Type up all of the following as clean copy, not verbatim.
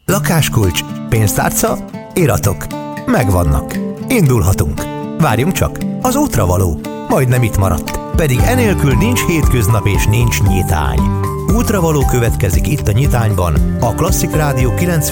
Lakáskulcs, pénztárca, iratok. Megvannak. Indulhatunk. Várjunk csak, az útra való. Majdnem itt maradt. Pedig enélkül nincs hétköznap és nincs nyitány. Útravaló következik itt a Nyitányban, a Klasszik Rádió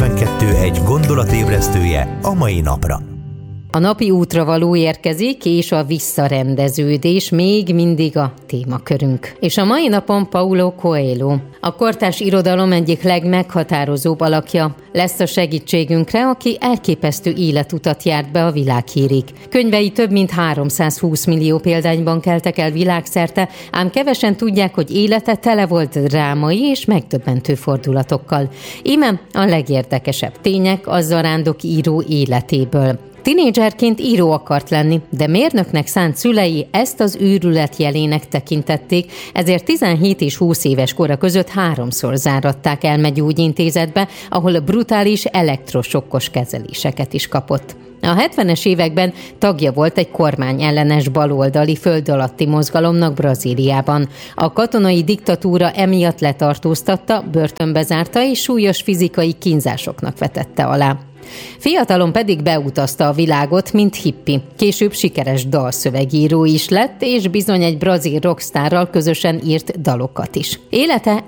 92.1 gondolatébresztője a mai napra. A napi útravaló érkezik, és a visszarendeződés még mindig a témakörünk. És a mai napon Paulo Coelho, a kortárs irodalom egyik legmeghatározóbb alakja, lesz a segítségünkre, aki elképesztő életutat járt be a világhírig. Könyvei több mint 320 millió példányban keltek el világszerte, ám kevesen tudják, hogy élete tele volt drámai és megdöbbentő fordulatokkal. Íme a legérdekesebb tények a zarándokíró életéből. Tinédzserként író akart lenni, de mérnöknek szánt szülei ezt az őrület jelének tekintették, ezért 17 és 20 éves kora között 3-szor záratták elmegyógyintézetbe, ahol brutális elektrosokkos kezeléseket is kapott. A 70-es években tagja volt egy kormányellenes baloldali földalatti mozgalomnak Brazíliában. A katonai diktatúra emiatt letartóztatta, börtönbe zárta és súlyos fizikai kínzásoknak vetette alá. Fiatalon pedig beutazta a világot, mint hippi. Később sikeres dalszövegíró is lett, és bizony egy brazil rockstárral közösen írt dalokat is. Élete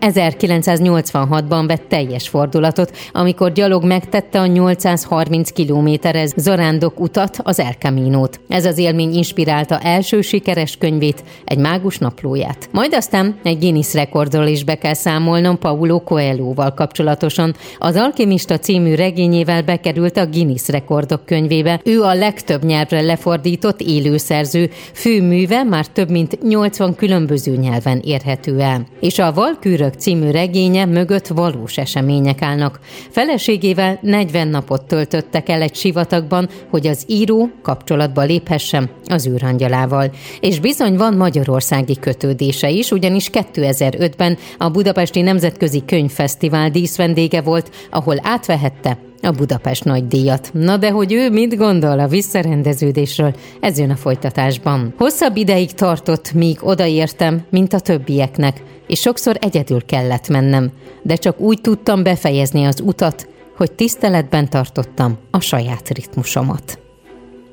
1986-ban vett teljes fordulatot, amikor gyalog megtette a 830 kilométeres zarándok utat, az El Caminót. Ez az élmény inspirálta első sikeres könyvét, egy mágus naplóját. Majd aztán egy Guinness rekordról is be kell számolnom Paulo Coelhoval kapcsolatosan. Az Alkimista című regényével bekerült a Guinness rekordok könyvébe. Ő a legtöbb nyelvre lefordított élőszerző, főműve már több mint 80 különböző nyelven érhető el. És a Valkürök című regénye mögött valós események állnak. Feleségével 40 napot töltöttek el egy sivatagban, hogy az író kapcsolatba léphessen az űrangyalával. És bizony van magyarországi kötődése is, ugyanis 2005-ben a Budapesti Nemzetközi Könyvfesztivál díszvendége volt, ahol átvehette a Budapest Nagydíjat. Na de hogy ő mit gondol a visszarendeződésről, ez jön a folytatásban. Hosszabb ideig tartott, míg odaértem, mint a többieknek, és sokszor egyedül kellett mennem, de csak úgy tudtam befejezni az utat, hogy tiszteletben tartottam a saját ritmusomat.